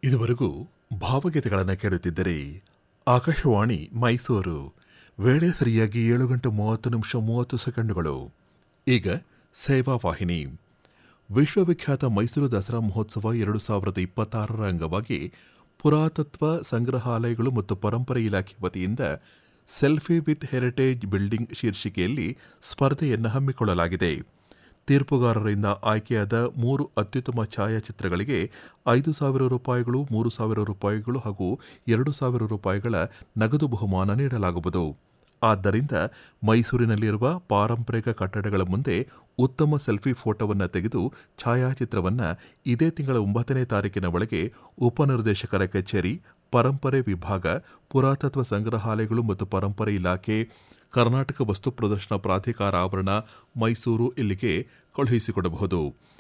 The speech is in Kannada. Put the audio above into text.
ಇದುವರೆಗೂ ಭಾವಗೀತೆಗಳನ್ನು ಕೇಳುತ್ತಿದ್ದರೆ ಆಕಾಶವಾಣಿ ಮೈಸೂರು. ವೇಳೆ ಸರಿಯಾಗಿ 7:30 ಈಗ ಸೇವಾ ವಾಹಿನಿ. ವಿಶ್ವವಿಖ್ಯಾತ ಮೈಸೂರು ದಸರಾ ಮಹೋತ್ಸವ 2026ರ ಅಂಗವಾಗಿ ಪುರಾತತ್ವ ಸಂಗ್ರಹಾಲಯಗಳು ಮತ್ತು ಪರಂಪರೆ ಇಲಾಖೆ ವತಿಯಿಂದ ಸೆಲ್ಫಿ ವಿತ್ ಹೆರಿಟೇಜ್ ಬಿಲ್ಡಿಂಗ್ ಶೀರ್ಷಿಕೆಯಲ್ಲಿ ಸ್ಪರ್ಧೆಯನ್ನು ಹಮ್ಮಿಕೊಳ್ಳಲಾಗಿದೆ. ತೀರ್ಪುಗಾರರಿಂದ ಆಯ್ಕೆಯಾದ 3 ಅತ್ಯುತ್ತಮ ಛಾಯಾಚಿತ್ರಗಳಿಗೆ 5,000 ರೂಪಾಯಿಗಳು, 3,000 ರೂಪಾಯಿಗಳು ಹಾಗೂ 2,000 ರೂಪಾಯಿಗಳ ನಗದು ಬಹುಮಾನ ನೀಡಲಾಗುವುದು. ಆದ್ದರಿಂದ ಮೈಸೂರಿನಲ್ಲಿರುವ ಪಾರಂಪರಿಕ ಕಟ್ಟಡಗಳ ಮುಂದೆ ಉತ್ತಮ ಸೆಲ್ಫಿ ಫೋಟೋವನ್ನು ತೆಗೆದು ಛಾಯಾಚಿತ್ರವನ್ನು ಇದೇ ತಿಂಗಳ 9ನೇ ತಾರೀಕಿನ ಒಳಗೆ ಉಪನಿರ್ದೇಶಕರ ಕಚೇರಿ, ಪರಂಪರೆ ವಿಭಾಗ, ಪುರಾತತ್ವ ಸಂಗ್ರಹಾಲಯಗಳು ಮತ್ತು ಪರಂಪರೆ ಇಲಾಖೆ, ಕರ್ನಾಟಕ ವಸ್ತು ಪ್ರದರ್ಶನ ಪ್ರಾಧಿಕಾರ ಆವರಣ, ಮೈಸೂರು ಇಲ್ಲಿಗೆ ಕಳುಹಿಸಿಕೊಡಬಹುದು.